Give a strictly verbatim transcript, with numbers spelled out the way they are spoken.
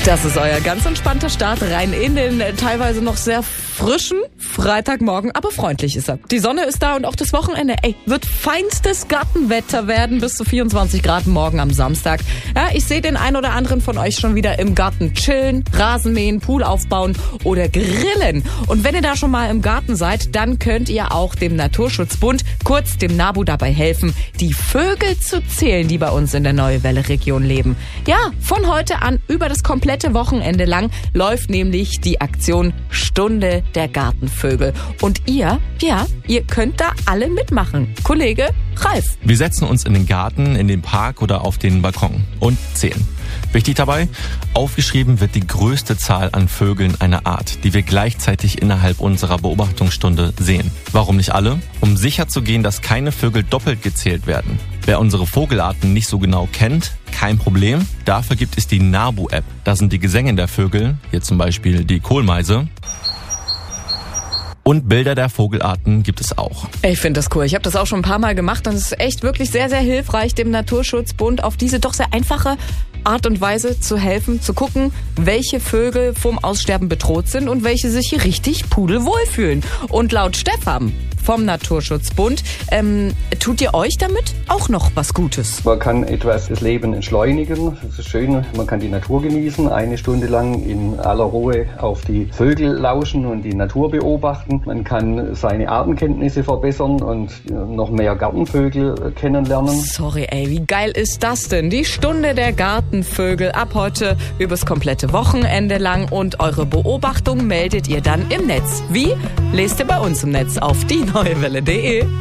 Das ist euer ganz entspannter Start rein in den äh, teilweise noch sehr frischen Freitagmorgen, aber freundlich ist er. Die Sonne ist da und auch das Wochenende, ey, wird feinstes Gartenwetter werden, bis zu vierundzwanzig Grad morgen am Samstag. Ja, ich sehe den einen oder anderen von euch schon wieder im Garten chillen, Rasenmähen, Pool aufbauen oder grillen. Und wenn ihr da schon mal im Garten seid, dann könnt ihr auch dem Naturschutzbund, kurz dem NABU, dabei helfen, die Vögel zu zählen, die bei uns in der Neue Welle Region leben. Ja, von heute an über das komplette Wochenende lang läuft nämlich die Aktion Stunde der Gartenvögel. Und ihr, ja, ihr könnt da alle mitmachen. Kollege Ralf. Wir setzen uns in den Garten, in den Park oder auf den Balkon und zählen. Wichtig dabei, aufgeschrieben wird die größte Zahl an Vögeln einer Art, die wir gleichzeitig innerhalb unserer Beobachtungsstunde sehen. Warum nicht alle? Um sicherzugehen, dass keine Vögel doppelt gezählt werden. Wer unsere Vogelarten nicht so genau kennt, kein Problem. Dafür gibt es die NABU-App. Da sind die Gesänge der Vögel, hier zum Beispiel die Kohlmeise. Und Bilder der Vogelarten gibt es auch. Ich finde das cool. Ich habe das auch schon ein paar Mal gemacht und es ist echt wirklich sehr, sehr hilfreich, dem Naturschutzbund auf diese doch sehr einfache Art und Weise zu helfen, zu gucken, welche Vögel vom Aussterben bedroht sind und welche sich hier richtig pudelwohl fühlen. Und laut Stefan vom Naturschutzbund, ähm, tut ihr euch damit auch noch was Gutes? Man kann etwas das Leben entschleunigen. Das ist schön, man kann die Natur genießen, eine Stunde lang in aller Ruhe auf die Vögel lauschen und die Natur beobachten. Man kann seine Artenkenntnisse verbessern und noch mehr Gartenvögel kennenlernen. Sorry, ey, wie geil ist das denn? Die Stunde der Gartenvögel ab heute übers komplette Wochenende lang und eure Beobachtung meldet ihr dann im Netz. Wie? Lest ihr bei uns im Netz auf die neuewelle punkt de.